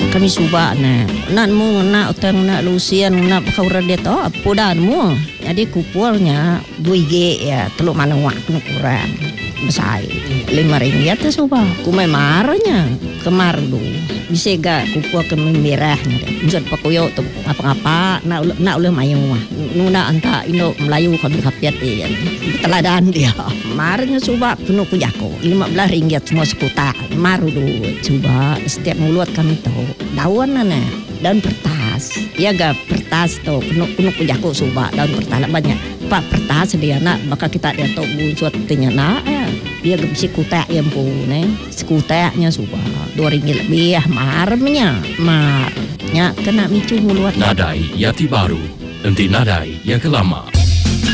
kami suba nak mu nak utang nak lusian nak kau dia tu podan mu jadi kupulnya 2G ya teluk manawak kurang besar RM5 tu suba kumai marahnya kemar dulu bisa gak kupul ke merahnya usut pakoyo tu apa-apa nak ulah mayu nuna anta Indo Melayu kami kapiat ya teladan dia marahnya suba penuh kujako RM15 semua sekuta maru dulu coba setiap mulut kami tahu daun daun pertas ya gak pertas tu penuh kujako suba daun pertas banyak pak pertas dia nak maka kita dia tahu buat tinya nak dia bisa kutak yang pun sekutaknya suba RM2 lebih marnya kena micu mulut Nadai Yati Baru, nanti nadai yang kelama.